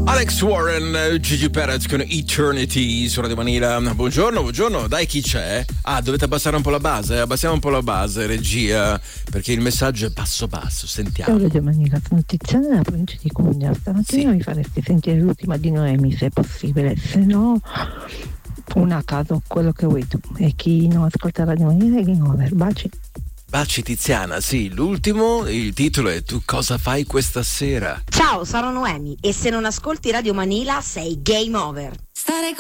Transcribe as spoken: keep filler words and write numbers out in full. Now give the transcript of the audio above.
Alex Warren, Gigi Perez con Eternity su Radio Manila. Buongiorno, buongiorno, dai, chi c'è? Ah, dovete abbassare un po' la base? Abbassiamo un po' la base, regia, perché il messaggio è passo passo, sentiamo. Ciao Radio Manila, sono Tiziana della provincia di Cuneo. Stamattina Sì. mi faresti sentire l'ultima di Noemi, se è possibile, se no una a caso, quello che vuoi tu. E chi non ascolta Radio Manila è game over. Baci. Baci Tiziana, sì, l'ultimo, il titolo è Tu cosa fai questa sera? Ciao, sono Noemi e se non ascolti Radio Manila sei game over. Stare